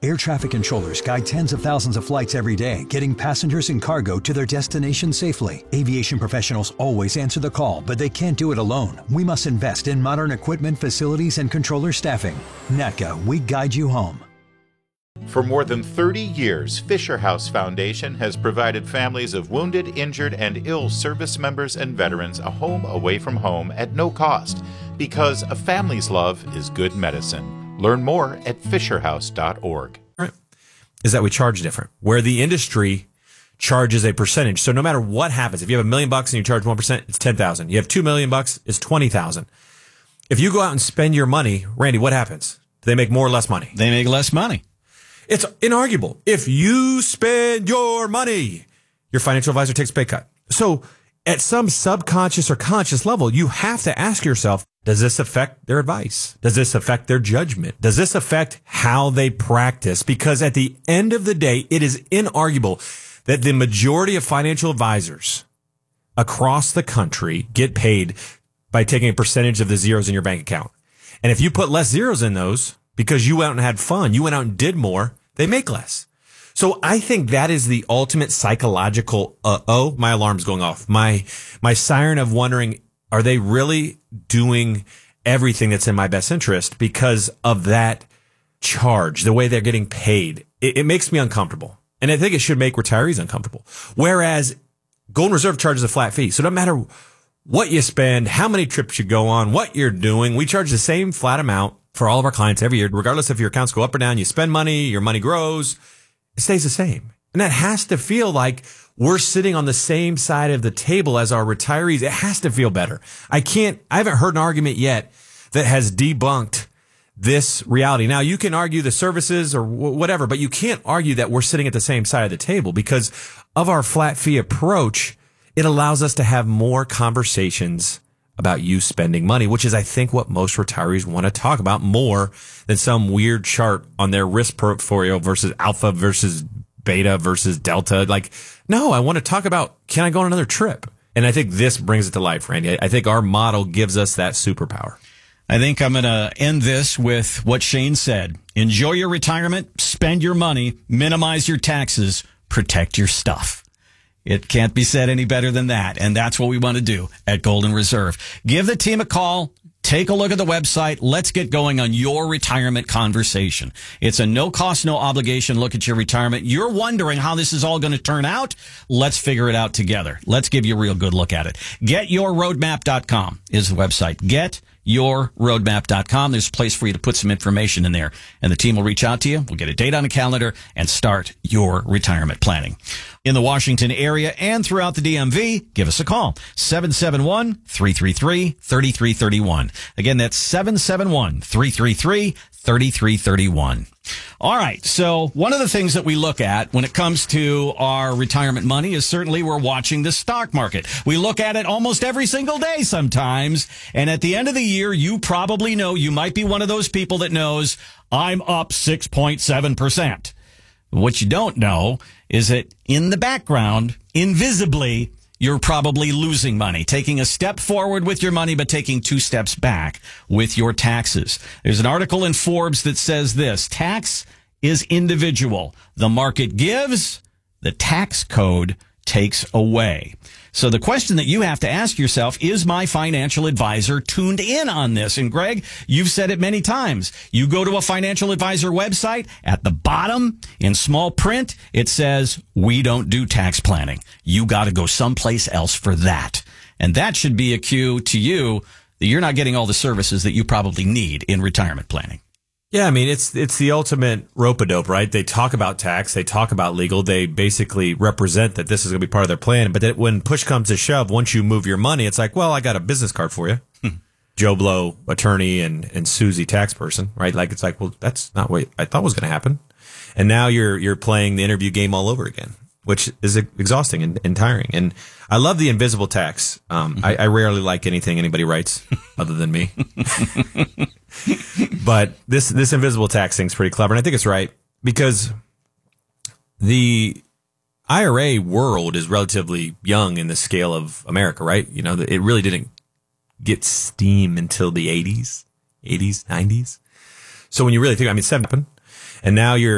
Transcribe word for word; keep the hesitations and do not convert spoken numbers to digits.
Air traffic controllers guide tens of thousands of flights every day, getting passengers and cargo to their destination safely. Aviation professionals always answer the call, but they can't do it alone. We must invest in modern equipment, facilities, and controller staffing. N A T C A, we guide you home. For more than thirty years, Fisher House Foundation has provided families of wounded, injured, and ill service members and veterans a home away from home at no cost, because a family's love is good medicine. Learn more at fisher house dot org. Is that we charge different, where the industry charges a percentage. So no matter what happens, if you have a million bucks and you charge one percent, it's ten thousand. You have two million bucks, it's twenty thousand. If you go out and spend your money, Randy, what happens? Do they make more or less money? They make less money. It's inarguable. If you spend your money, your financial advisor takes a pay cut. So at some subconscious or conscious level, you have to ask yourself, does this affect their advice? Does this affect their judgment? Does this affect how they practice? Because at the end of the day, it is inarguable that the majority of financial advisors across the country get paid by taking a percentage of the zeros in your bank account. And if you put less zeros in those because you went out and had fun, you went out and did more, they make less. So I think that is the ultimate psychological, uh, oh, my alarm's going off. My, my siren of wondering, are they really doing everything that's in my best interest because of that charge, the way they're getting paid? It, it makes me uncomfortable. And I think it should make retirees uncomfortable. Whereas Golden Reserve charges a flat fee. So no matter what you spend, how many trips you go on, what you're doing, we charge the same flat amount for all of our clients every year, regardless if your accounts go up or down. You spend money, your money grows, it stays the same. And that has to feel like we're sitting on the same side of the table as our retirees. It has to feel better. I can't, I haven't heard an argument yet that has debunked this reality. Now, you can argue the services or w- whatever, but you can't argue that we're sitting at the same side of the table because of our flat fee approach. It allows us to have more conversations about you spending money, which is, I think, what most retirees want to talk about more than some weird chart on their risk portfolio versus alpha versus beta versus delta. Like, no, I want to talk about, can I go on another trip? And I think this brings it to life, Randy. I think our model gives us that superpower. I think I'm going to end this with what Shane said. Enjoy your retirement, spend your money, minimize your taxes, protect your stuff. It can't be said any better than that. And that's what we want to do at Golden Reserve. Give the team a call. Take a look at the website. Let's get going on your retirement conversation. It's a no cost, no obligation look at your retirement. You're wondering how this is all going to turn out. Let's figure it out together. Let's give you a real good look at it. get your roadmap dot com is the website. get your roadmap dot com. There's a place for you to put some information in there, and the team will reach out to you. We'll get a date on a calendar and start your retirement planning. In the Washington area and throughout the D M V, give us a call. seven seven one, three three three, three three three one. Again, that's seven seven one, three three three, three three three one. All right. So one of the things that we look at when it comes to our retirement money is certainly we're watching the stock market. We look at it almost every single day sometimes. And at the end of the year, you probably know, you might be one of those people that knows I'm up six point seven percent. What you don't know is that in the background, invisibly, you're probably losing money, taking a step forward with your money, but taking two steps back with your taxes. There's an article in Forbes that says this: tax is individual. The market gives, the tax code takes away. So the question that you have to ask yourself, is my financial advisor tuned in on this? And Greg, you've said it many times. You go to a financial advisor website, at the bottom in small print, it says, we don't do tax planning. You got to go someplace else for that. And that should be a cue to you that you're not getting all the services that you probably need in retirement planning. Yeah, I mean, it's it's the ultimate rope-a-dope, right? They talk about tax, they talk about legal, they basically represent that this is going to be part of their plan. But then when push comes to shove, once you move your money, it's like, well, I got a business card for you. Joe Blow, attorney, and, and Susie, tax person, right? Like, it's like, well, that's not what I thought was going to happen. And now you're you're playing the interview game all over again, which is exhausting and, and tiring. And I love the invisible tax. Um, mm-hmm. I, I rarely like anything anybody writes other than me. But this this invisible tax thing's pretty clever, and I think it's right because the I R A world is relatively young in the scale of America, right? You know, it really didn't get steam until the eighties, eighties, nineties. So when you really think, I mean, seven, and now you're